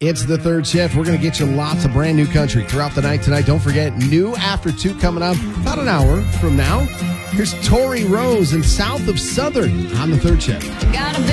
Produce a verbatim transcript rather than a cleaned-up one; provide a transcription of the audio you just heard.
It's the third shift. We're going to get you lots of brand new country throughout the night tonight. Don't forget, new After two coming up about an hour from now. Here's Tori Rose and South of Southern on the third shift. Gotta be